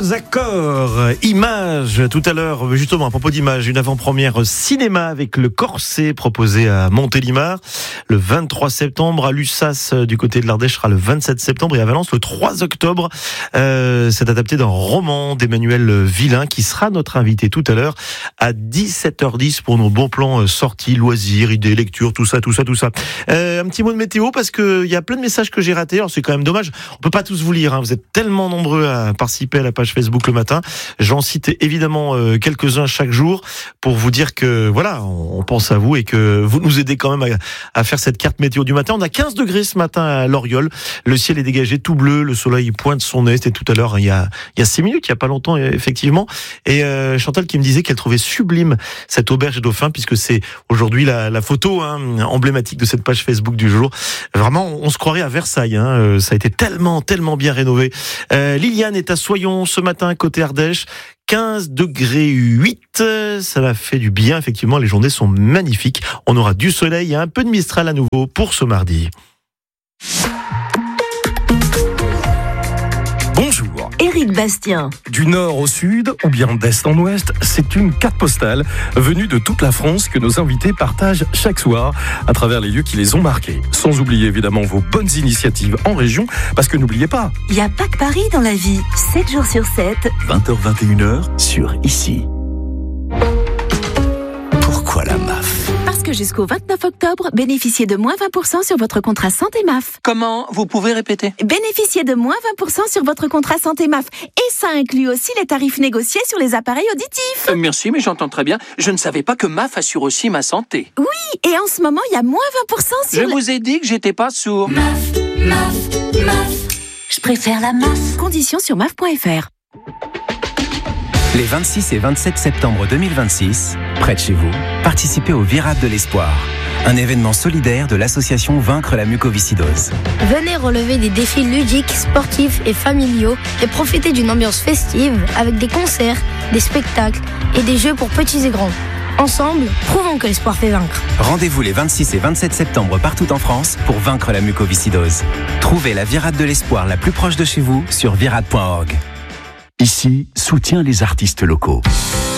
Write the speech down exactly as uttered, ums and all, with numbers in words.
Premiers accords, images, tout à l'heure, justement à propos d'images, une avant-première cinéma avec Le Corset proposé à Montélimar le vingt-trois septembre, à Lussas du côté de l'Ardèche sera le vingt-sept septembre et à Valence le trois octobre. Euh, c'est adapté d'un roman d'Emmanuel Villain qui sera notre invité tout à l'heure à dix-sept heures dix pour nos bons plans sorties, loisirs, idées, lecture, tout ça, tout ça, tout ça. Euh, un petit mot de météo parce que il y a plein de messages que j'ai ratés. Alors c'est quand même dommage, on peut pas tous vous lire, hein. Vous êtes tellement nombreux à participer à la page Facebook le matin. J'en cite évidemment euh, quelques-uns chaque jour pour vous dire que voilà, on, on pense à vous et que vous nous aidez quand même à, à faire cette carte météo du matin. On a quinze degrés ce matin à Loriol. Le ciel est dégagé tout bleu, le soleil pointe son nez. C'était tout à l'heure, il y a il y a six minutes, il y a pas longtemps effectivement. Et euh, Chantal qui me disait qu'elle trouvait sublime cette auberge Dauphin puisque c'est aujourd'hui la, la photo hein, emblématique de cette page Facebook du jour. Vraiment, on, on se croirait à Versailles. Hein. Ça a été tellement tellement bien rénové. Euh, Liliane est à Soyons ce matin côté Ardèche. quinze degrés huit, ça m'a fait du bien, effectivement, les journées sont magnifiques. On aura du soleil et un peu de Mistral à nouveau pour ce mardi. Bonjour. Éric Bastien. Du nord au sud, ou bien d'est en ouest, c'est une carte postale venue de toute la France que nos invités partagent chaque soir à travers les lieux qui les ont marqués. Sans oublier évidemment vos bonnes initiatives en région, parce que n'oubliez pas, il n'y a pas que Paris dans la vie, sept jours sur sept. vingt heures vingt et une heures sur Ici. Pourquoi la M A F ? Parce que jusqu'au vingt-neuf octobre, bénéficiez de moins vingt pour cent sur votre contrat santé M A F. Comment ? Vous pouvez répéter ? Bénéficiez de moins vingt pour cent sur votre contrat santé M A F. Et ça inclut aussi les tarifs négociés sur les appareils auditifs. Euh, merci, mais j'entends très bien. Je ne savais pas que M A F assure aussi ma santé. Oui, et en ce moment, il y a moins vingt pour cent sur... Je le... vous ai dit que j'étais pas sourd. M A F, M A F, M A F. Je préfère la M A F. Conditions sur M A F point F R. Les vingt-six et vingt-sept septembre deux mille vingt-six, près de chez vous, participez au Virade de l'Espoir, un événement solidaire de l'association Vaincre la mucoviscidose. Venez relever des défis ludiques, sportifs et familiaux et profiter d'une ambiance festive avec des concerts, des spectacles et des jeux pour petits et grands. Ensemble, prouvons que l'espoir fait vaincre. Rendez-vous les vingt-six et vingt-sept septembre partout en France pour vaincre la mucoviscidose. Trouvez la Virade de l'Espoir la plus proche de chez vous sur virade point org. Ici, soutient les artistes locaux.